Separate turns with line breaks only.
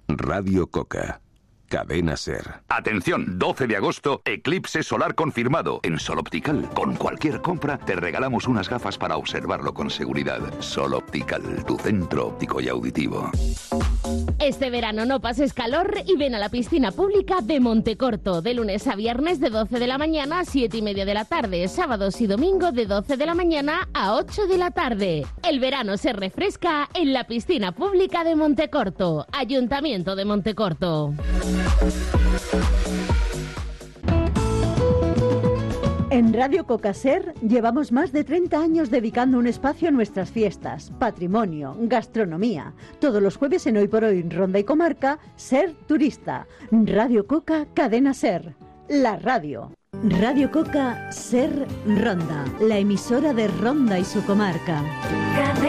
Radio Coca. Cadena SER.
Atención, 12 de agosto, eclipse solar confirmado. En Sol Optical, con cualquier compra, te regalamos unas gafas para observarlo con seguridad. Sol Optical, tu centro óptico y auditivo.
Este verano no pases calor y ven a la piscina pública de Montecorto, de lunes a viernes de 12 de la mañana a 7:30 de la tarde, sábados y domingo de 12 de la mañana a 8 de la tarde. El verano se refresca en la piscina pública de Montecorto, Ayuntamiento de Montecorto.
En Radio Coca SER llevamos más de 30 años dedicando un espacio a nuestras fiestas, patrimonio, gastronomía. Todos los jueves en Hoy por Hoy, Ronda y Comarca, SER Turista. Radio Coca, Cadena SER. La radio. Radio Coca SER Ronda, la emisora de Ronda y su comarca.